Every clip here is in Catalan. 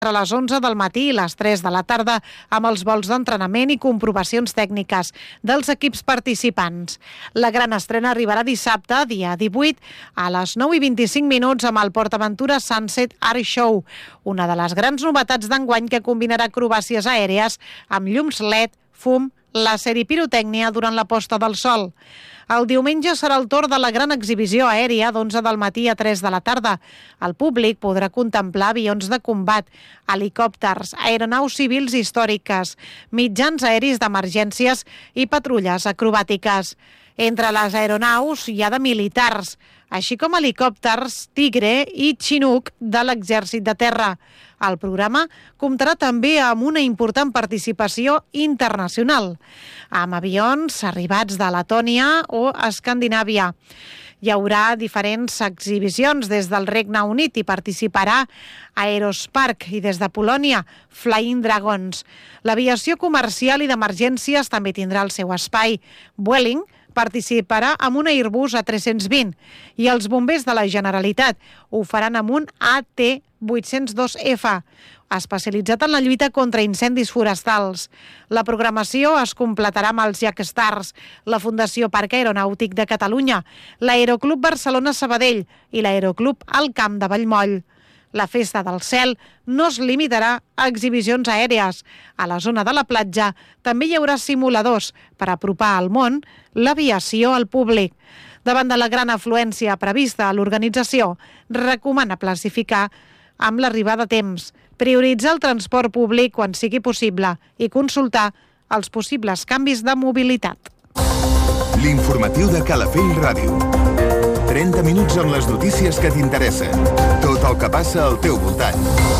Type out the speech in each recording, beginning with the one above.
entre les 11 del matí i les 3 de la tarda amb els vols d'entrenament i comprovacions tècniques dels equips participants. La gran estrena arribarà dissabte, dia 18, a les 9:25 amb el PortAventura Sunset Art Show, una de les grans novetats d'enguany que combinarà acrobàcies aèries amb llums LED, fum, làser i pirotècnia durant la posta del sol. El diumenge serà el torn de la gran exhibició aèria d'11 del matí a 3 de la tarda. El públic podrà contemplar avions de combat, helicòpters, aeronaus civils històriques, mitjans aeris d'emergències i patrulles acrobàtiques. Entre les aeronaus hi ha de militars, així com helicòpters Tigre i Chinook de l'Exèrcit de Terra. El programa comptarà també amb una important participació internacional, amb avions arribats de Letònia o Escandinàvia. Hi haurà diferents exhibicions des del Regne Unit i participarà Aerospark i des de Polònia Flying Dragons. L'aviació comercial i d'emergències també tindrà el seu espai. Vueling participarà amb un Airbus A320 i els bombers de la Generalitat ho faran amb un AT802F, especialitzat en la lluita contra incendis forestals. La programació es completarà amb els Jackstars, la Fundació Parc Aeronàutic de Catalunya, l'Aeroclub Barcelona Sabadell i l'Aeroclub Alt Camp de Vallmoll. La Festa del Cel no es limitarà a exhibicions aèries. A la zona de la platja també hi haurà simuladors per apropar al món l'aviació al públic. Davant de la gran afluència prevista a l'organització, recomana classificar amb l'arribada a temps, prioritzar el transport públic quan sigui possible i consultar els possibles canvis de mobilitat. L'informatiu de Calafell Ràdio. 30 minuts amb les notícies que t'interessen. Tot el que passa al teu voltant.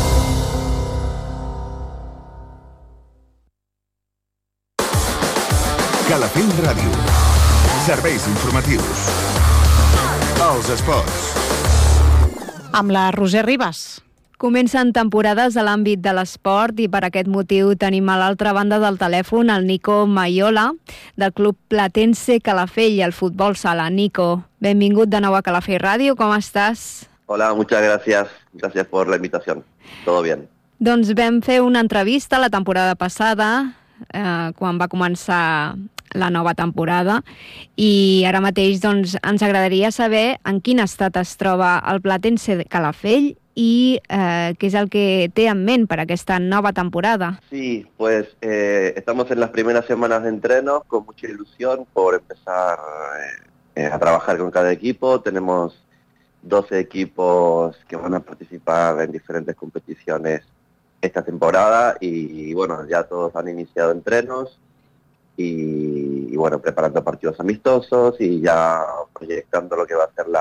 Calafell Ràdio. Serveis informatius. Els esports. Amb la Roser Ribas. Comencen temporades a l'àmbit de l'esport i per aquest motiu tenim a l'altra banda del telèfon el Nico Maiola, del Club Platense Calafell i el futbol sala. Nico, benvingut de nou a Calafell Ràdio, com estàs? Hola, muchas gracias. Gracias por la invitación. Todo bien. Doncs vam fer una entrevista la temporada passada, quan va començar la nova temporada, i ara mateix doncs, ens agradaria saber en quin estat es troba el Platense de Calafell y qué es el que te en mente para esta nueva temporada. Sí, pues estamos en las primeras semanas de entrenos con mucha ilusión por empezar a trabajar con cada equipo. Tenemos 12 equipos que van a participar en diferentes competiciones esta temporada y bueno, ya todos han iniciado entrenos y bueno, preparando partidos amistosos y ya proyectando lo que va a ser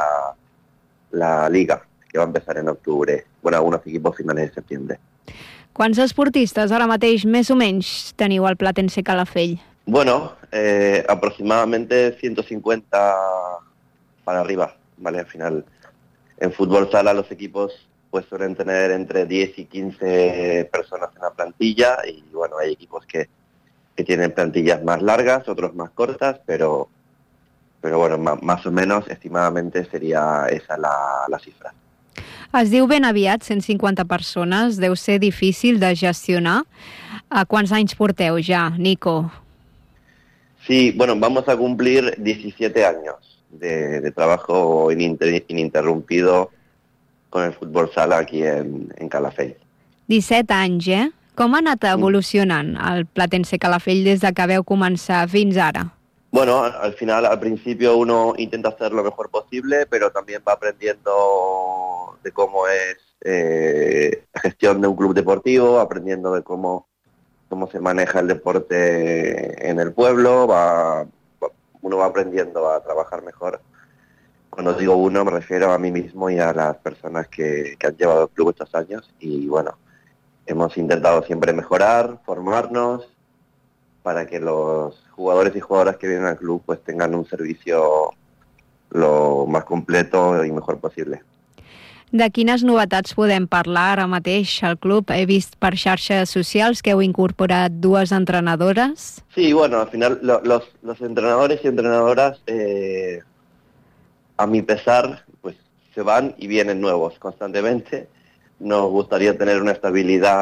la liga, que va a empezar en octubre. Bueno, algunos equipos finales de septiembre. ¿Quants esportistes ara mateix més o menys teniu al Platense Calafell? Bueno, aproximadamente 150 para arriba, ¿vale? Al final, en fútbol sala los equipos pues suelen tener entre 10 y 15 personas en la plantilla y bueno, hay equipos que tienen plantillas más largas, otros más cortas, pero bueno, más o menos estimadamente sería esa la cifra. Es diu ben aviat, 150 persones, deu ser difícil de gestionar. Quants anys porteu ja, Nico? Sí, bueno, vamos a cumplir 17 años de trabajo ininterrumpido con el fútbol sala aquí en Calafell. 17 anys, eh? Com ha anat evolucionant el Platense Calafell des de que veu començar fins ara? Bueno, al final, al principio uno intenta hacer lo mejor posible, pero también va aprendiendo de cómo es la gestión de un club deportivo, aprendiendo de cómo se maneja el deporte en el pueblo, uno va aprendiendo a trabajar mejor. Cuando digo uno me refiero a mí mismo y a las personas que han llevado el club estos años y bueno, hemos intentado siempre mejorar, formarnos, para que los jugadores y jugadoras que vienen al club pues tengan un servicio lo más completo y mejor posible. De quines novetats podem parlar ara mateix al club? He vist per xarxes socials que heu incorporat 2 entrenadores. Sí, bueno, al final los entrenadores y entrenadoras, a mi pesar, pues se van y vienen nuevos constantemente. nos gustaría tener una estabilidad